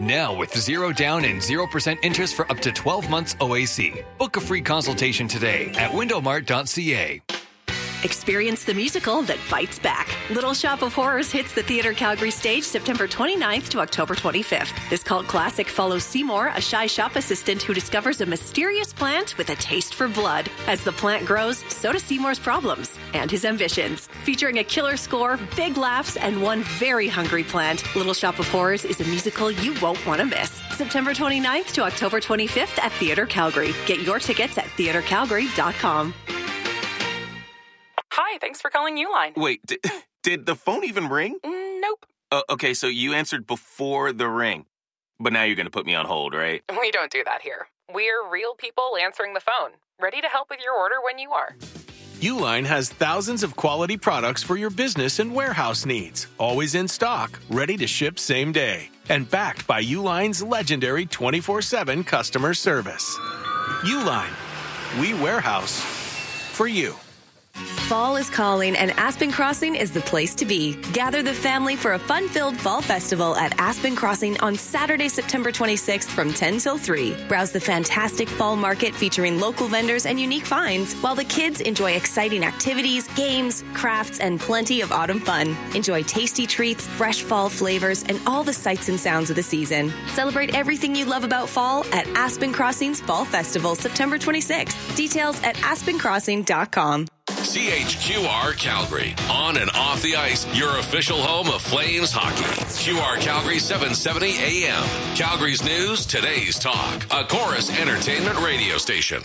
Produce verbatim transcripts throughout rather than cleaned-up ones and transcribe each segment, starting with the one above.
Now with zero down and zero percent interest for up to twelve months O A C. Book a free consultation today at window mart dot c a. Experience the musical that bites back. Little Shop of Horrors hits the Theatre Calgary stage September twenty-ninth to October twenty-fifth. This cult classic follows Seymour, a shy shop assistant who discovers a mysterious plant with a taste for blood. As the plant grows, so do Seymour's problems and his ambitions. Featuring a killer score, big laughs, and one very hungry plant, Little Shop of Horrors is a musical you won't want to miss. September twenty-ninth to October twenty-fifth at Theatre Calgary. Get your tickets at theatre calgary dot com. Hi, thanks for calling Uline. Wait, did, did the phone even ring? Mm, nope. Uh, okay, so you answered before the ring. But now you're going to put me on hold, right? We don't do that here. We're real people answering the phone, ready to help with your order when you are. Uline has thousands of quality products for your business and warehouse needs. Always in stock, ready to ship same day. And backed by Uline's legendary twenty-four seven customer service. Uline. We warehouse for you. Fall is calling, and Aspen Crossing is the place to be. Gather the family for a fun-filled fall festival at Aspen Crossing on Saturday, September twenty-sixth from ten till three. Browse the fantastic fall market featuring local vendors and unique finds, while the kids enjoy exciting activities, games, crafts, and plenty of autumn fun. Enjoy tasty treats, fresh fall flavors, and all the sights and sounds of the season. Celebrate everything you love about fall at Aspen Crossing's Fall Festival, September twenty-sixth. Details at aspen crossing dot com. C H Q R Calgary, on and off the ice, your official home of Flames hockey. Q R Calgary seven seventy A M. Calgary's news, today's talk. A Chorus Entertainment radio station.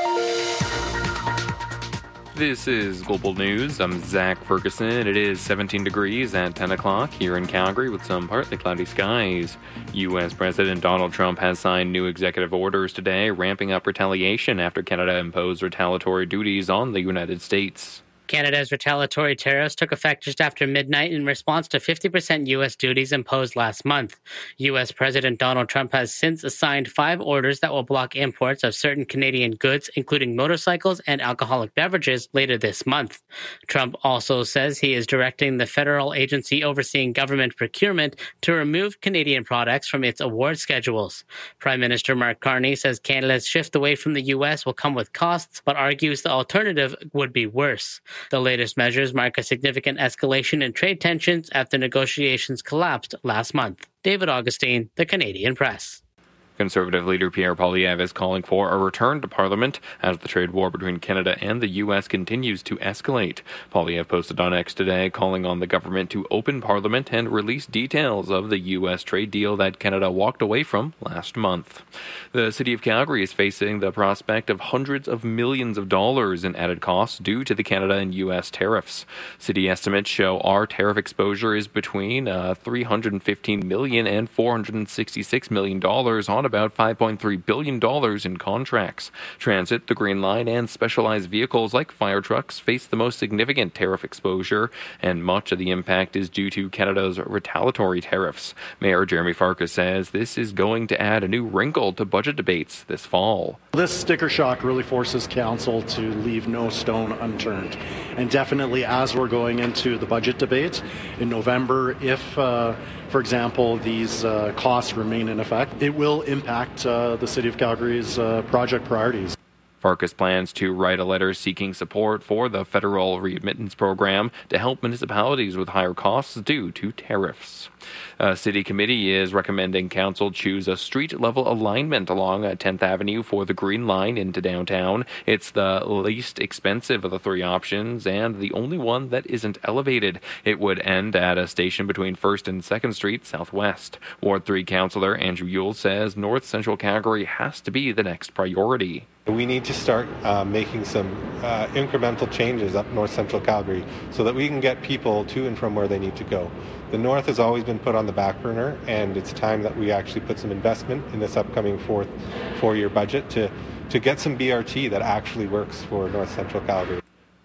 This is Global News. I'm Zach Ferguson. It is seventeen degrees at ten o'clock here in Calgary with some partly cloudy skies. U S President Donald Trump has signed new executive orders today, ramping up retaliation after Canada imposed retaliatory duties on the United States. Canada's retaliatory tariffs took effect just after midnight in response to fifty percent U S duties imposed last month. U S President Donald Trump has since assigned five orders that will block imports of certain Canadian goods, including motorcycles and alcoholic beverages, later this month. Trump also says he is directing the federal agency overseeing government procurement to remove Canadian products from its award schedules. Prime Minister Mark Carney says Canada's shift away from the U S will come with costs, but argues the alternative would be worse. The latest measures mark a significant escalation in trade tensions after negotiations collapsed last month. David Augustine, The Canadian Press. Conservative leader Pierre Poilievre is calling for a return to Parliament as the trade war between Canada and the U S continues to escalate. Poilievre posted on X today calling on the government to open Parliament and release details of the U S trade deal that Canada walked away from last month. The city of Calgary is facing the prospect of hundreds of millions of dollars in added costs due to the Canada and U S tariffs. City estimates show our tariff exposure is between uh, three hundred fifteen million dollars and four hundred sixty-six million dollars on about five point three billion dollars in contracts. Transit, the Green Line, and specialized vehicles like fire trucks face the most significant tariff exposure, and much of the impact is due to Canada's retaliatory tariffs. Mayor Jeremy Farkas says this is going to add a new wrinkle to budget debates this fall. This sticker shock really forces Council to leave no stone unturned. And definitely as we're going into the budget debate in November, if uh, for example, these uh, costs remain in effect, it will impact uh, the City of Calgary's uh, project priorities. Farkas plans to write a letter seeking support for the federal remittance program to help municipalities with higher costs due to tariffs. A city committee is recommending council choose a street-level alignment along tenth Avenue for the Green Line into downtown. It's the least expensive of the three options and the only one that isn't elevated. It would end at a station between first and second Street Southwest. Ward three councillor Andrew Yule says North Central Calgary has to be the next priority. We need to start uh, making some uh, incremental changes up North Central Calgary so that we can get people to and from where they need to go. The North has always been put on the back burner, and it's time that we actually put some investment in this upcoming fourth four-year budget to, to get some B R T that actually works for North Central Calgary.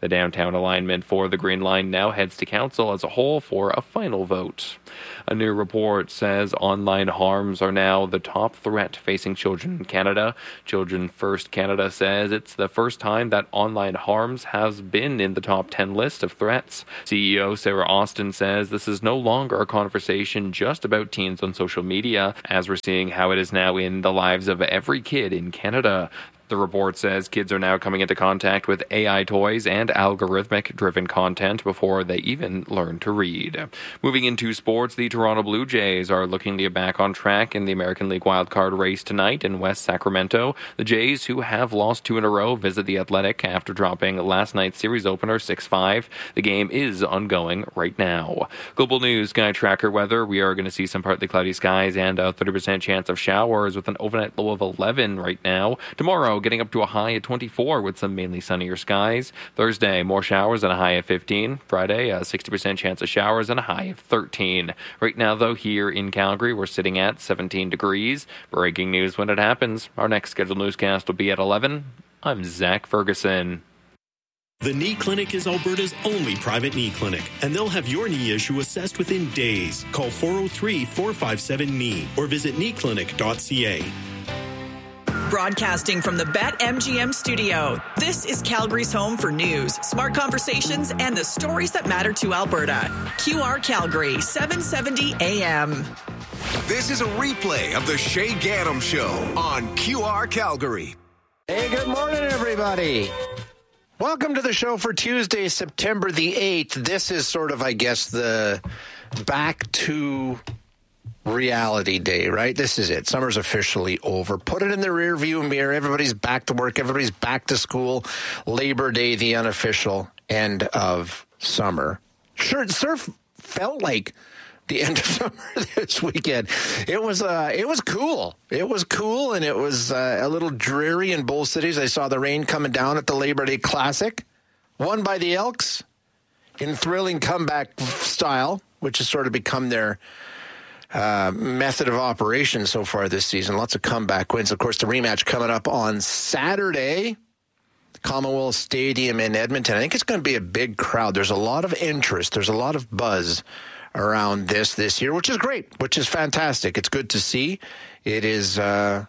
The downtown alignment for the Green Line now heads to council as a whole for a final vote. A new report says online harms are now the top threat facing children in Canada. Children First Canada says it's the first time that online harms has been in the top ten list of threats. C E O Sarah Austin says this is no longer a conversation just about teens on social media, as we're seeing how it is now in the lives of every kid in Canada. The report says kids are now coming into contact with A I toys and algorithmic-driven content before they even learn to read. Moving into sports, the Toronto Blue Jays are looking to get back on track in the American League wildcard race tonight in West Sacramento. The Jays, who have lost two in a row, visit the Athletic after dropping last night's series opener six five. The game is ongoing right now. Global News Sky Tracker weather. We are going to see some partly cloudy skies and a thirty percent chance of showers with an overnight low of eleven right now. Tomorrow, getting up to a high of twenty-four with some mainly sunnier skies. Thursday, more showers and a high of fifteen. Friday, a sixty percent chance of showers and a high of thirteen. Right now, though, here in Calgary, we're sitting at seventeen degrees. Breaking news when it happens. Our next scheduled newscast will be at eleven. I'm Zach Ferguson. The Knee Clinic is Alberta's only private knee clinic, and they'll have your knee issue assessed within days. Call four oh three, four five seven, K N E E or visit knee clinic dot c a. Broadcasting from the BetMGM studio, this is Calgary's home for news, smart conversations, and the stories that matter to Alberta. Q R Calgary, seven seventy A M. This is a replay of the Shay Gaddam Show on Q R Calgary. Hey, good morning, everybody. Welcome to the show for Tuesday, September the eighth. This is sort of, I guess, the back to reality day, right? This is it. Summer's officially over. Put it in the rear view mirror. Everybody's back to work. Everybody's back to school. Labor Day, the unofficial end of summer. Sure, it sort of felt like the end of summer this weekend. It was uh, it was cool. It was cool, and it was uh, a little dreary in both cities. I saw the rain coming down at the Labor Day Classic, won by the Elks in thrilling comeback style, which has sort of become their Uh, method of operation so far this season. Lots of comeback wins. Of course, the rematch coming up on Saturday, Commonwealth Stadium in Edmonton. I think it's going to be a big crowd. There's a lot of interest. There's a lot of buzz around this this year, which is great, which is fantastic. It's good to see. It is, uh,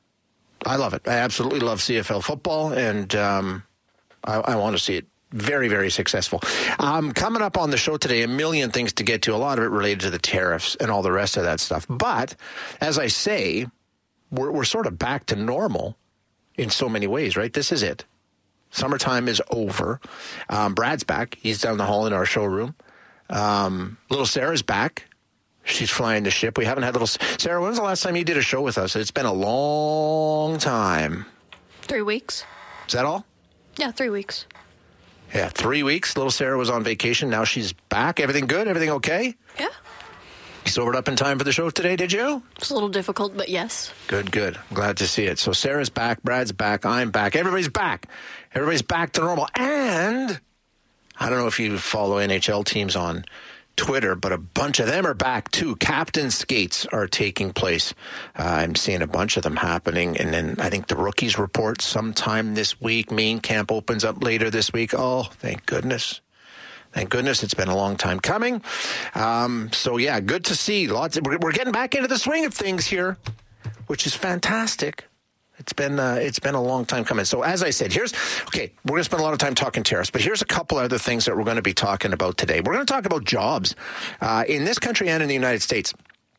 I love it. I absolutely love C F L football, and um, I, I want to see it very, very successful. Um, coming up on the show today, a million things to get to, a lot of it related to the tariffs and all the rest of that stuff. But as I say, we're, we're sort of back to normal in so many ways, right? This is it. Summertime is over. Um, Brad's back. He's down the hall in our showroom. Um, little Sarah's back. She's flying the ship. We haven't had little Sarah. When was the last time you did a show with us? It's been a long time. Three weeks. Is that all? Yeah, three weeks. Yeah, three weeks. Little Sarah was on vacation. Now she's back. Everything good? Everything okay? Yeah. You sobered up in time for the show today, did you? It's a little difficult, but yes. Good, good. I'm glad to see it. So Sarah's back. Brad's back. I'm back. Everybody's back. Everybody's back to normal. And I don't know if you follow N H L teams on Twitter, but a bunch of them are back too. Captain skates are taking place. Uh, I'm seeing a bunch of them happening. And then I think the rookies report sometime this week. Main camp opens up later this week. Oh, thank goodness. Thank goodness. It's been a long time coming. Um, so, yeah, good to see. Lots. Of, we're, we're getting back into the swing of things here, which is fantastic. It's been uh, it's been a long time coming. So as I said, here's, okay, we're going to spend a lot of time talking tariffs, but here's a couple other things that we're going to be talking about today. We're going to talk about jobs uh, in this country and in the United States.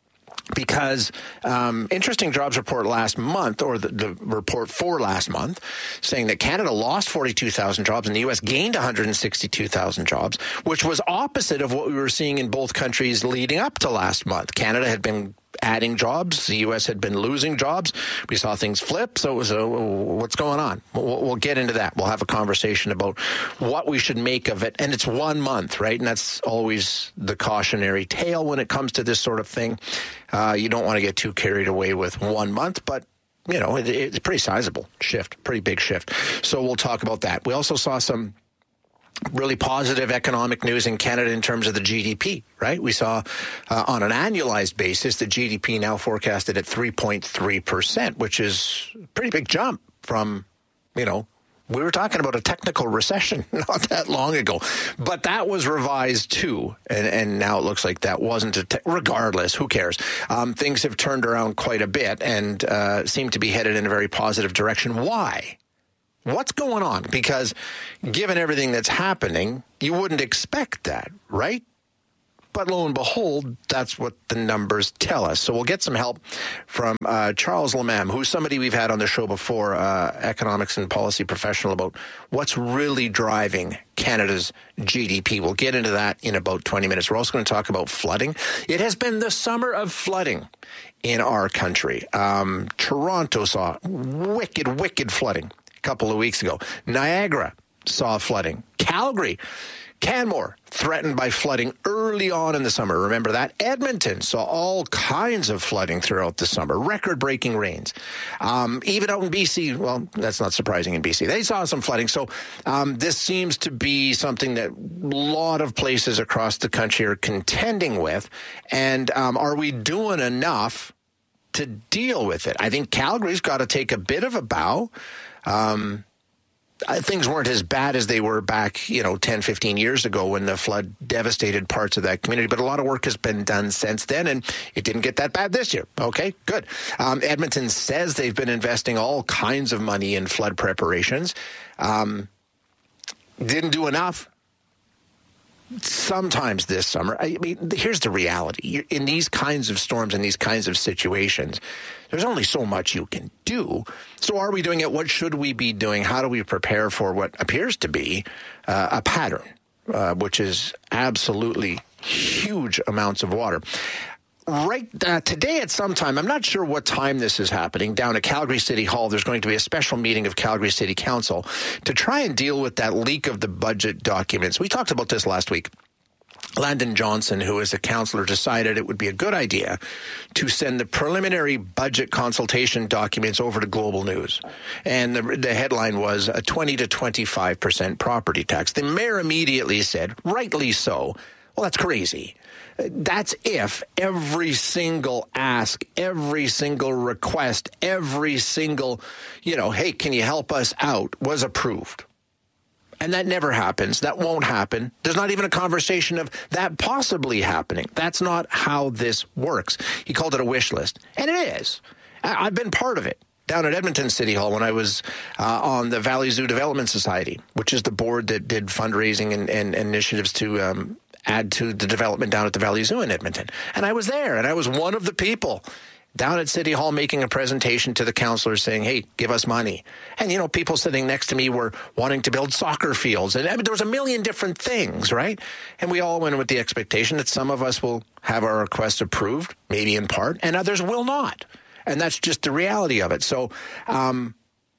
Because um, interesting jobs report last month, or the, the report for last month, saying that Canada lost forty-two thousand jobs and the U S gained one hundred sixty-two thousand jobs, which was opposite of what we were seeing in both countries leading up to last month. Canada had been adding jobs. The U S had been losing jobs. We saw things flip. So it was a, what's going on? We'll, we'll get into that. We'll have a conversation about what we should make of it. And it's one month, right? And that's always the cautionary tale when it comes to this sort of thing. Uh, you don't want to get too carried away with one month, but you know, it, it's a pretty sizable shift, pretty big shift. So we'll talk about that. We also saw some really positive economic news in Canada in terms of the G D P, right? We saw uh, on an annualized basis, the G D P now forecasted at three point three percent, which is a pretty big jump from, you know, We were talking about a technical recession not that long ago, but that was revised too. And, and now it looks like that wasn't a, te- regardless, who cares? Um, things have turned around quite a bit and uh, seem to be headed in a very positive direction. Why? What's going on? Because given everything that's happening, you wouldn't expect that, right? But lo and behold, that's what the numbers tell us. So we'll get some help from uh, Charles Lemam, who's somebody we've had on the show before, uh, economics and policy professional, about what's really driving Canada's G D P. We'll get into that in about twenty minutes. We're also going to talk about flooding. It has been the summer of flooding in our country. Um, Toronto saw wicked, wicked flooding a couple of weeks ago. Niagara saw flooding. Calgary, Canmore threatened by flooding early on in the summer. Remember that? Edmonton saw all kinds of flooding throughout the summer, record-breaking rains. Um, even out in B C, well, that's not surprising in B C. They saw some flooding. So um, this seems to be something that a lot of places across the country are contending with. And um, are we doing enough to deal with it? I think Calgary's got to take a bit of a bow. Um Things weren't as bad as they were back, you know, ten, fifteen years ago when the flood devastated parts of that community. But a lot of work has been done since then, and it didn't get that bad this year. Okay, good. Um, Edmonton says they've been investing all kinds of money in flood preparations. Um, didn't do enough. Sometimes this summer, I mean, here's the reality. In these kinds of storms and these kinds of situations, there's only so much you can do. So are we doing it? What should we be doing? How do we prepare for what appears to be uh, a pattern, uh, which is absolutely huge amounts of water? Right uh, today at some time, I'm not sure what time this is happening, down at Calgary City Hall, there's going to be a special meeting of Calgary City Council to try and deal with that leak of the budget documents. We talked about this last week. Landon Johnson, who is a councillor, decided it would be a good idea to send the preliminary budget consultation documents over to Global News. And the, the headline was a twenty to twenty-five percent property tax. The mayor immediately said, rightly so, well, that's crazy. That's if every single ask, every single request, every single, you know, hey, can you help us out, was approved. And that never happens. That won't happen. There's not even a conversation of that possibly happening. That's not how this works. He called it a wish list. And it is. I've been part of it down at Edmonton City Hall when I was uh, on the Valley Zoo Development Society, which is the board that did fundraising and, and initiatives to um, add to the development down at the Valley Zoo in Edmonton. And I was there, and I was one of the people down at City Hall making a presentation to the councillors saying, hey, give us money. And, you know, people sitting next to me were wanting to build soccer fields. And I mean, there was a million different things, right? And we all went in with the expectation that some of us will have our requests approved, maybe in part, and others will not. And that's just the reality of it. So um,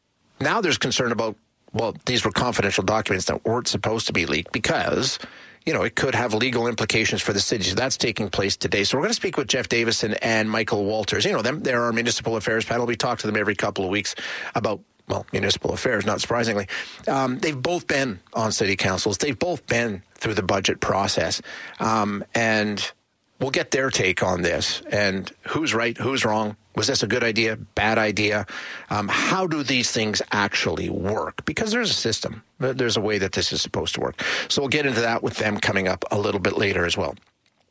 now there's concern about, well, these were confidential documents that weren't supposed to be leaked because, you know, it could have legal implications for the city. So that's taking place today. So we're going to speak with Jeff Davison and Michael Walters. You know them. They're our municipal affairs panel. We talk to them every couple of weeks about, well, municipal affairs, not surprisingly. Um, they've both been on city councils. They've both been through the budget process. Um, and we'll get their take on this and who's right, who's wrong. Was this a good idea, bad idea? Um, how do these things actually work? Because there's a system. There's a way that this is supposed to work. So we'll get into that with them coming up a little bit later as well.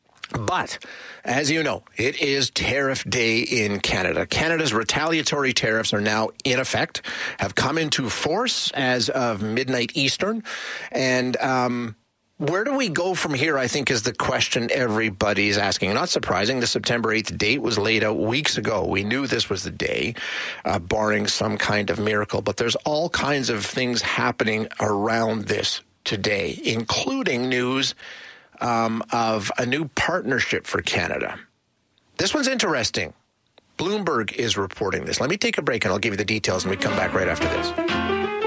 But, as you know, it is Tariff Day in Canada. Canada's retaliatory tariffs are now in effect, have come into force as of midnight Eastern. And um, where do we go from here, I think, is the question everybody's asking. Not surprising, the September eighth date was laid out weeks ago. We knew this was the day, uh, barring some kind of miracle. But there's all kinds of things happening around this today, including news um, of a new partnership for Canada. This one's interesting. Bloomberg is reporting this. Let me take a break and I'll give you the details and we come back right after this.